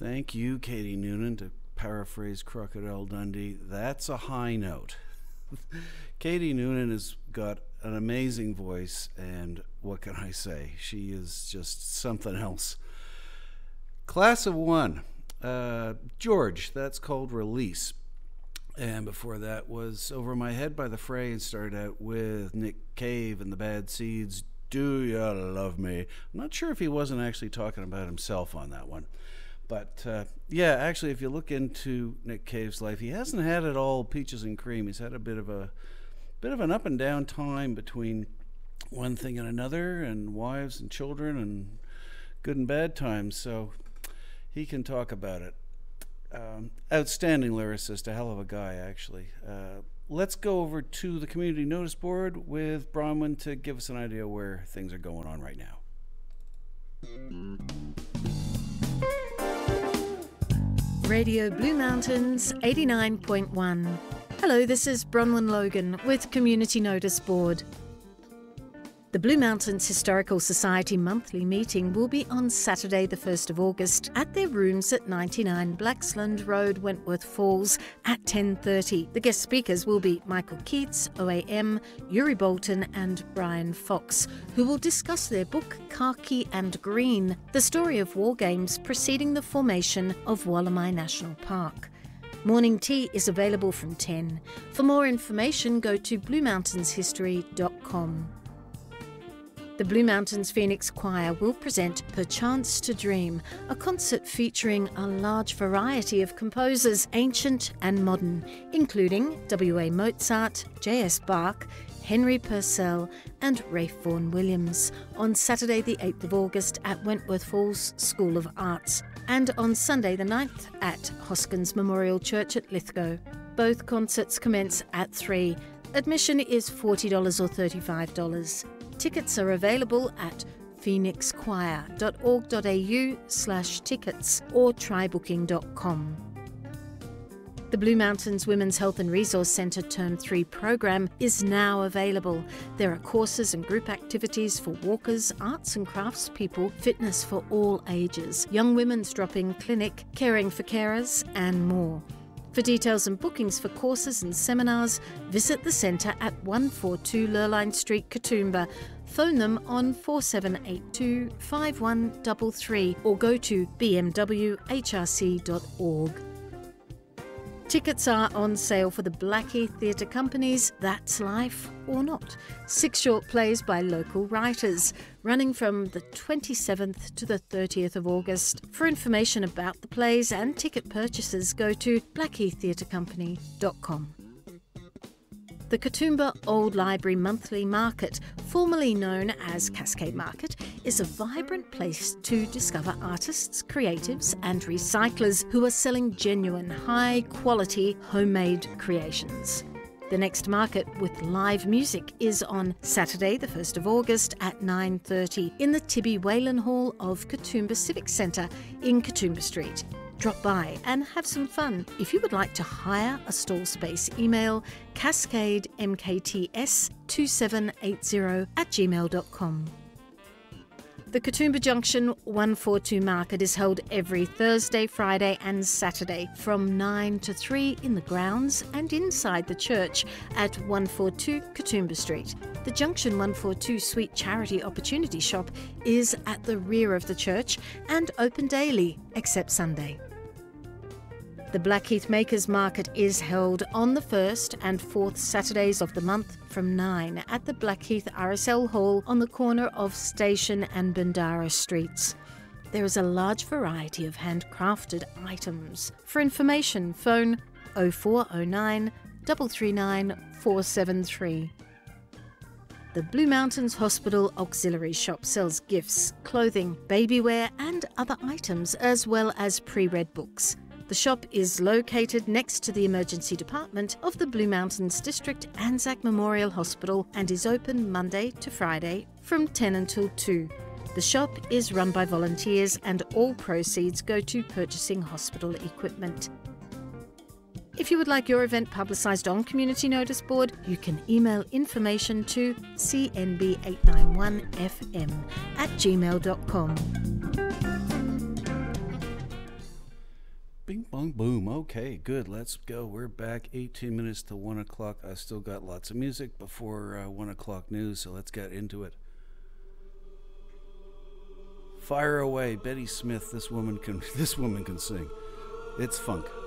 Thank you, Katie Noonan. To paraphrase Crocodile Dundee, that's a high note. Katie Noonan has got an amazing voice, and what can I say? She is just something else. Class of One, George, that's called Release. And before that was Over My Head by The Fray, and started out with Nick Cave and the Bad Seeds, Do Ya Love Me? I'm not sure if he wasn't actually talking about himself on that one. But, yeah, actually, if you look into Nick Cave's life, he hasn't had it all peaches and cream. He's had a bit of an up and down time between one thing and another, and wives and children, and good and bad times. So he can talk about it. Outstanding lyricist, a hell of a guy, actually. Let's go over to the community notice board with Bronwyn to give us an idea where things are going on right now. Radio Blue Mountains 89.1. Hello, this is Bronwyn Logan with Community Notice Board. The Blue Mountains Historical Society monthly meeting will be on Saturday the 1st of August at their rooms at 99 Blaxland Road, Wentworth Falls at 10:30. The guest speakers will be Michael Keats, OAM, Yuri Bolton and Brian Fox, who will discuss their book Khaki and Green, the story of war games preceding the formation of Wollamai National Park. Morning tea is available from 10. For more information, go to bluemountainshistory.com. The Blue Mountains Phoenix Choir will present Perchance to Dream, a concert featuring a large variety of composers, ancient and modern, including W.A. Mozart, J.S. Bach, Henry Purcell and Ralph Vaughan Williams, on Saturday the 8th of August at Wentworth Falls School of Arts, and on Sunday the 9th at Hoskins Memorial Church at Lithgow. Both concerts commence at 3. Admission is $40 or $35. Tickets are available at phoenixchoir.org.au/tickets or trybooking.com. The Blue Mountains Women's Health and Resource Centre Term 3 program is now available. There are courses and group activities for walkers, arts and crafts people, fitness for all ages, young women's drop-in clinic, caring for carers and more. For details and bookings for courses and seminars, visit the centre at 142 Lurline Street, Katoomba. Phone them on 4782 5133 or go to bmwhrc.org. Tickets are on sale for the Blackheath Theatre Company's That's Life or Not, 6 short plays by local writers, running from the 27th to the 30th of August. For information about the plays and ticket purchases, go to blackheaththeatrecompany.com. The Katoomba Old Library Monthly Market, formerly known as Cascade Market, is a vibrant place to discover artists, creatives and recyclers who are selling genuine, high-quality, homemade creations. The next market with live music is on Saturday the 1st of August at 9:30 in the Tibby Whalen Hall of Katoomba Civic Centre in Katoomba Street. Drop by and have some fun. If you would like to hire a stall space, email cascademkts2780@gmail.com. The Katoomba Junction 142 market is held every Thursday, Friday and Saturday from 9 to 3 in the grounds and inside the church at 142 Katoomba Street. The Junction 142 Sweet Charity Opportunity Shop is at the rear of the church and open daily except Sunday. The Blackheath Makers Market is held on the 1st and 4th Saturdays of the month from 9 at the Blackheath RSL Hall on the corner of Station and Bandara Streets. There is a large variety of handcrafted items. For information, phone 0409 339 473. The Blue Mountains Hospital Auxiliary Shop sells gifts, clothing, babywear and other items as well as pre-read books. The shop is located next to the emergency department of the Blue Mountains District Anzac Memorial Hospital and is open Monday to Friday from 10 until 2. The shop is run by volunteers and all proceeds go to purchasing hospital equipment. If you would like your event publicised on Community Notice Board, you can email information to cnb891fm@gmail.com. Funk boom. Okay, good. Let's go. We're back. 18 minutes to 1 o'clock. I still got lots of music before 1 o'clock news, so let's get into it. Fire away, Betty Smith. This woman can sing. It's funk.